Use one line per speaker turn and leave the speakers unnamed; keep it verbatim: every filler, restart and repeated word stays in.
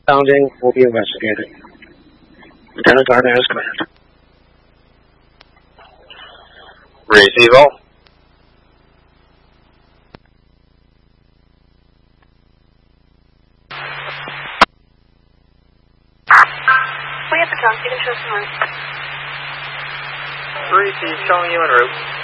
Sounding will be investigated. Lieutenant Gardner has command.
Receival.
We have the drunk. You can show some
Receive, showing you en route.